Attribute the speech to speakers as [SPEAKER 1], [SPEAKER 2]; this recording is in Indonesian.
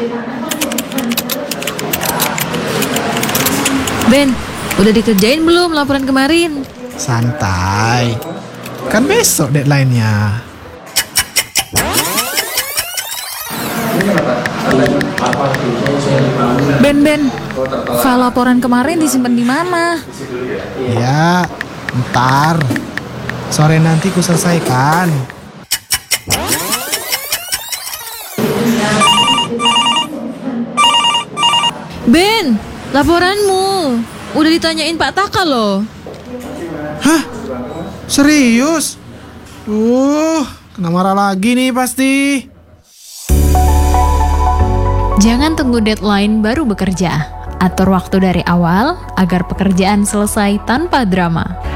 [SPEAKER 1] Ben, udah dikerjain belum laporan kemarin?
[SPEAKER 2] Santai. Kan besok deadline-nya.
[SPEAKER 3] Ben, file laporan kemarin disimpan di mana?
[SPEAKER 2] Ya, ntar. Sore nanti ku selesaikan.
[SPEAKER 1] Ben, laporanmu. Udah ditanyain Pak Taka loh.
[SPEAKER 2] Hah? Serius? Kena marah lagi nih pasti.
[SPEAKER 3] Jangan tunggu deadline baru bekerja. Atur waktu dari awal agar pekerjaan selesai tanpa drama.